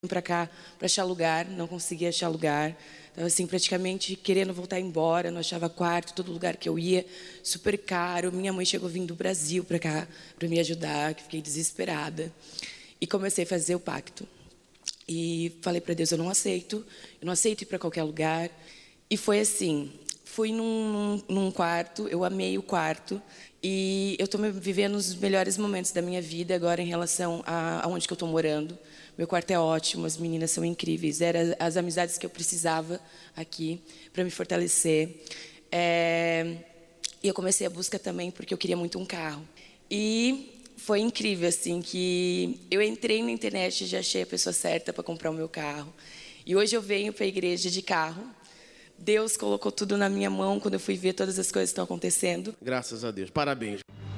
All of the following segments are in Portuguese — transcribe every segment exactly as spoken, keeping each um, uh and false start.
para cá para achar lugar, não conseguia achar lugar. Estava assim, praticamente querendo voltar embora, não achava quarto, todo lugar que eu ia, super caro. Minha mãe chegou vindo do Brasil para cá para me ajudar, que fiquei desesperada. E comecei a fazer o pacto. E falei para Deus, eu não aceito, eu não aceito ir para qualquer lugar. E foi assim, fui num, num, num quarto, eu amei o quarto. E eu estou vivendo os melhores momentos da minha vida agora em relação a aonde que eu estou morando. Meu quarto é ótimo, as meninas são incríveis. Eram as amizades que eu precisava aqui para me fortalecer. É... E eu comecei a busca também porque eu queria muito um carro. E foi incrível, assim, que eu entrei na internet e já achei a pessoa certa para comprar o meu carro. E hoje eu venho para a igreja de carro. Deus colocou tudo na minha mão quando eu fui ver todas as coisas que estão acontecendo. Graças a Deus. Parabéns.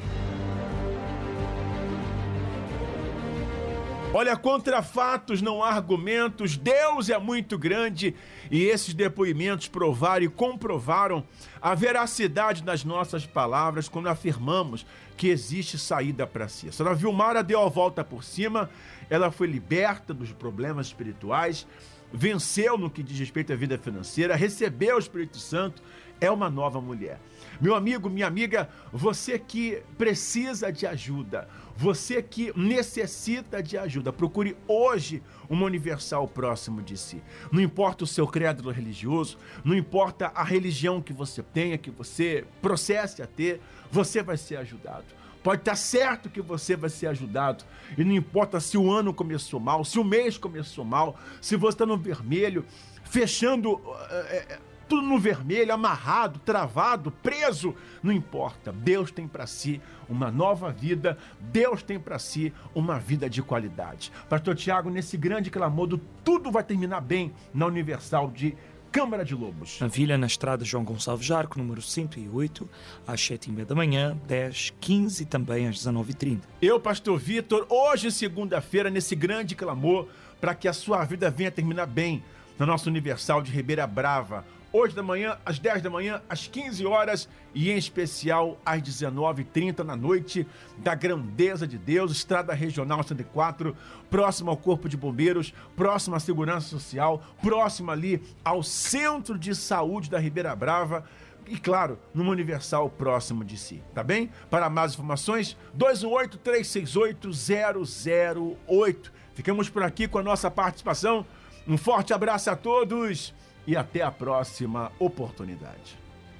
Olha, contra fatos não há argumentos, Deus é muito grande e esses depoimentos provaram e comprovaram a veracidade das nossas palavras quando afirmamos que existe saída para si. A senhora Vilmara deu a volta por cima, ela foi liberta dos problemas espirituais, venceu no que diz respeito à vida financeira, recebeu o Espírito Santo, é uma nova mulher. Meu amigo, minha amiga, você que precisa de ajuda, você que necessita de ajuda, procure hoje uma Universal próximo de si. Não importa o seu credo religioso, não importa a religião que você tenha, que você processe a ter, você vai ser ajudado. Pode estar certo que você vai ser ajudado. E não importa se o ano começou mal, se o mês começou mal, se você está no vermelho, fechando é, tudo no vermelho, amarrado, travado, preso, não importa. Deus tem para si uma nova vida, Deus tem para si uma vida de qualidade. Pastor Tiago, nesse grande clamor do tudo vai terminar bem na Universal de Câmara de Lobos. Na Vila, na estrada João Gonçalves Jarco, número cento e oito, às sete e meia da manhã, dez, quinze e também às dezenove e trinta. Eu, Pastor Vitor, hoje, segunda-feira, nesse grande clamor, para que a sua vida venha terminar bem na nossa Universal de Ribeira Brava. Hoje da manhã, às dez da manhã, às quinze horas e em especial às dezenove e trinta na noite da Grandeza de Deus, Estrada Regional cento e quatro, próximo ao Corpo de Bombeiros, próximo à Segurança Social, próximo ali ao Centro de Saúde da Ribeira Brava e, claro, numa Universal próximo de si, tá bem? Para mais informações, dois um oito, três seis oito, zero zero oito. Ficamos por aqui com a nossa participação. Um forte abraço a todos e até a próxima oportunidade.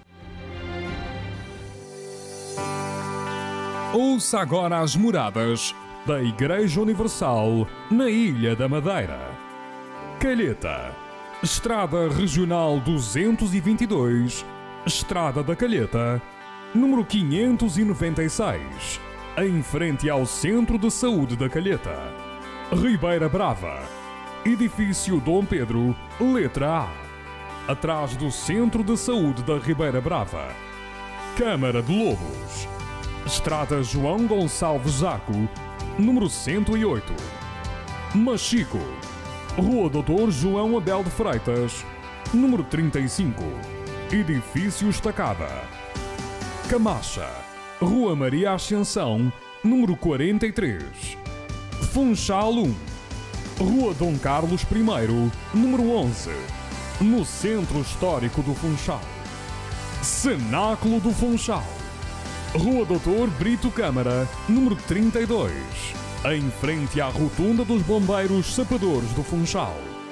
Ouça agora as moradas da Igreja Universal na Ilha da Madeira. Calheta, Estrada Regional duzentos e vinte e dois, Estrada da Calheta, número quinhentos e noventa e seis, em frente ao Centro de Saúde da Calheta. Ribeira Brava, Edifício Dom Pedro, letra A, atrás do Centro de Saúde da Ribeira Brava. Câmara de Lobos, Estrada João Gonçalves Jarco, número cento e oito. Machico, Rua Doutor João Abel de Freitas, número trinta e cinco, Edifício Estacada. Camacha, Rua Maria Ascensão, número quarenta e três. Funchal um, Rua Dom Carlos primeiro, número onze, no Centro Histórico do Funchal. Cenáculo do Funchal, Rua Doutor Brito Câmara, número trinta e dois, em frente à Rotunda dos Bombeiros Sapadores do Funchal.